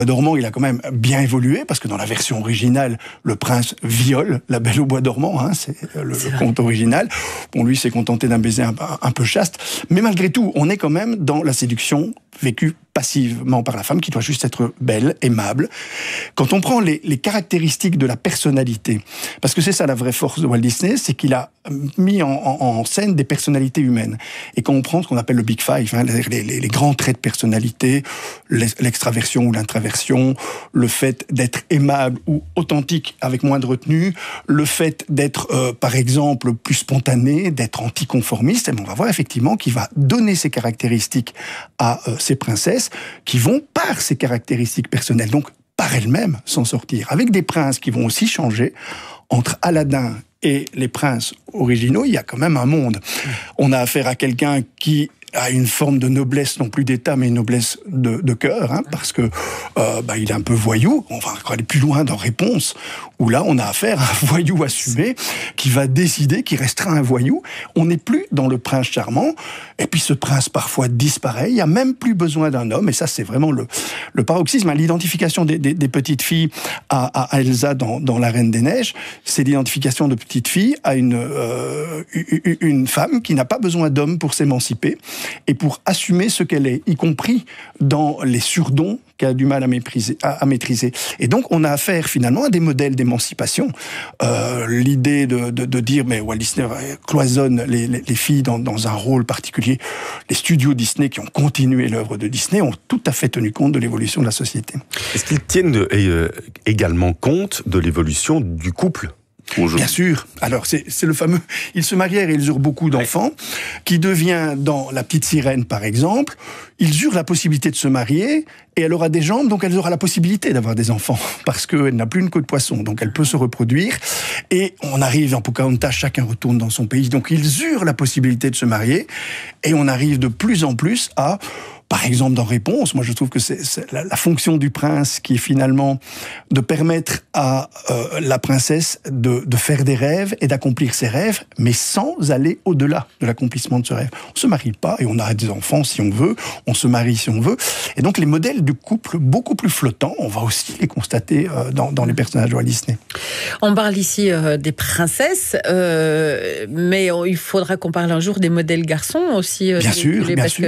Dormant, il a quand même bien évolué, parce que dans la version originale, le prince viole la Belle au bois dormant, hein, c'est le conte original. Bon, lui s'est contenté d'un baiser un peu chaste, mais malgré tout, on est quand même dans la séduction vécue passivement par la femme, qui doit juste être belle, aimable. Quand on prend les caractéristiques de la personnalité, parce que c'est ça la vraie force de Walt Disney, c'est qu'il a mis en scène des personnalités humaines. Et quand on prend ce qu'on appelle le Big Five, hein, les grands traits de personnalité, l'extraversion ou l'introversion, le fait d'être aimable ou authentique avec moins de retenue, le fait d'être, par exemple, plus spontané, d'être anticonformiste, et on va voir effectivement qu'il va donner ces caractéristiques à ces princesses qui vont, par ces caractéristiques personnelles, donc par elles-mêmes, s'en sortir. Avec des princes qui vont aussi changer. Entre Aladdin et les princes originaux, il y a quand même un monde. On a affaire à quelqu'un qui a une forme de noblesse, non plus d'État, mais une noblesse de cœur, hein, parce que il est un peu voyou. On va aller plus loin dans Réponse, où là, on a affaire à un voyou assumé qui va décider qu'il restera un voyou. On n'est plus dans le prince charmant, et puis ce prince parfois disparaît. Il n'y a même plus besoin d'un homme, et ça, c'est vraiment le paroxysme. Hein. L'identification des petites filles à Elsa dans La Reine des Neiges, c'est l'identification de petites filles à une femme qui n'a pas besoin d'homme pour s'émanciper et pour assumer ce qu'elle est, y compris dans les surdons qu'elle a du mal à maîtriser. Et donc, on a affaire finalement à des modèles d'émancipation. L'idée de dire, mais Walt Disney cloisonne les filles dans un rôle particulier. Les studios Disney qui ont continué l'œuvre de Disney ont tout à fait tenu compte de l'évolution de la société. Est-ce qu'ils tiennent également compte de l'évolution du couple ? Bien sûr. Alors, c'est le fameux... Ils se marièrent et ils eurent beaucoup d'enfants, qui devient, dans La Petite Sirène, par exemple, ils eurent la possibilité de se marier, et elle aura des jambes, donc elle aura la possibilité d'avoir des enfants, parce qu'elle n'a plus une queue de poisson, donc elle peut se reproduire. Et on arrive en Pocahontas, chacun retourne dans son pays, donc ils eurent la possibilité de se marier, et on arrive de plus en plus à... Par exemple, dans Réponse, moi je trouve que c'est la fonction du prince qui est finalement de permettre à la princesse de faire des rêves et d'accomplir ses rêves, mais sans aller au-delà de l'accomplissement de ce rêve. On se marie pas et on a des enfants si on veut, on se marie si on veut. Et donc les modèles du couple beaucoup plus flottants, on va aussi les constater dans les personnages de Walt Disney. On parle ici des princesses, mais il faudra qu'on parle un jour des modèles garçons aussi. Bien sûr.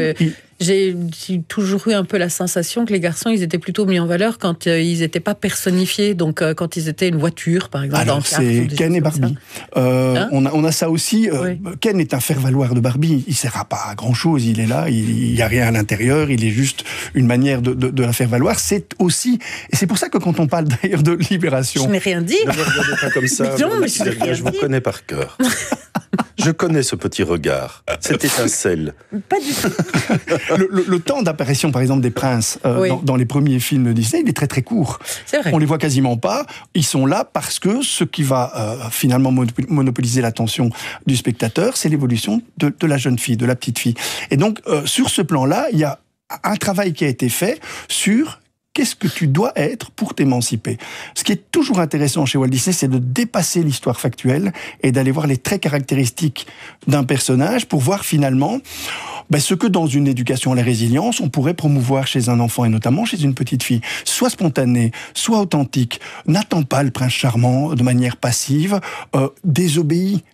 J'ai toujours eu un peu la sensation que les garçons, ils étaient plutôt mis en valeur quand ils n'étaient pas personnifiés, donc quand ils étaient une voiture, par exemple. Alors, c'est Ken et Barbie. On a ça aussi. Oui. Ken est un faire-valoir de Barbie. Il ne sert à pas à grand-chose. Il est là, il n'y a rien à l'intérieur. Il est juste une manière de la faire valoir. C'est aussi... Et c'est pour ça que quand on parle d'ailleurs de libération... Je n'ai rien dit. Ne me regardez pas comme ça. Je vous connais par cœur. Je connais ce petit regard, cette étincelle. Pas du tout. Le temps d'apparition, par exemple, des princes dans les premiers films de Disney, il est très très court. C'est vrai. On les voit quasiment pas. Ils sont là parce que ce qui va finalement monopoliser l'attention du spectateur, c'est l'évolution de la jeune fille, de la petite fille. Et donc, sur ce plan-là, il y a un travail qui a été fait sur... Qu'est-ce que tu dois être pour t'émanciper ? Ce qui est toujours intéressant chez Walt Disney, c'est de dépasser l'histoire factuelle et d'aller voir les traits caractéristiques d'un personnage pour voir finalement ce que dans une éducation à la résilience, on pourrait promouvoir chez un enfant et notamment chez une petite fille. Soit spontané, soit authentique. N'attends pas le prince charmant de manière passive, désobéis.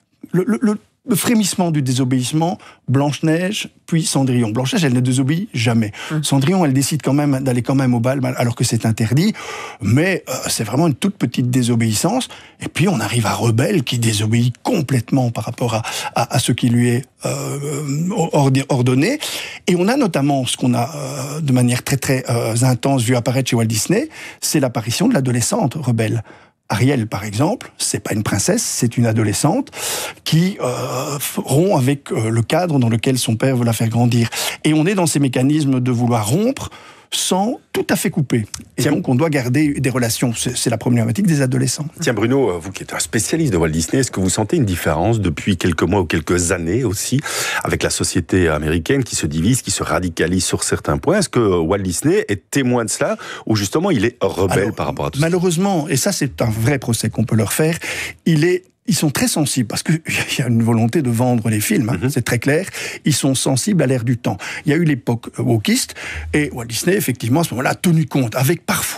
Le frémissement du désobéissement, Blanche-Neige, puis Cendrillon. Blanche-Neige, elle ne désobéit jamais. Cendrillon, elle décide quand même d'aller quand même au bal, alors que c'est interdit, mais c'est vraiment une toute petite désobéissance. Et puis, on arrive à Rebelle, qui désobéit complètement par rapport à ce qui lui est ordonné. Et on a notamment, ce qu'on a de manière très très intense vu apparaître chez Walt Disney, c'est l'apparition de l'adolescente Rebelle. Ariel, par exemple, c'est pas une princesse, c'est une adolescente qui rompt avec le cadre dans lequel son père veut la faire grandir. Et on est dans ces mécanismes de vouloir rompre sans tout à fait couper. Et donc, on doit garder des relations. C'est la problématique des adolescents. Tiens, Bruno, vous qui êtes un spécialiste de Walt Disney, est-ce que vous sentez une différence depuis quelques mois ou quelques années aussi avec la société américaine qui se divise, qui se radicalise sur certains points ? Est-ce que Walt Disney est témoin de cela ou justement il est rebelle par rapport à tout ça ? Malheureusement, et ça c'est un vrai procès qu'on peut leur faire, il est ils sont très sensibles, parce qu'il y a une volonté de vendre les films, c'est très clair. Ils sont sensibles à l'ère du temps. Il y a eu l'époque wokiste, et Walt Disney, effectivement, à ce moment-là, a tenu compte, avec parfois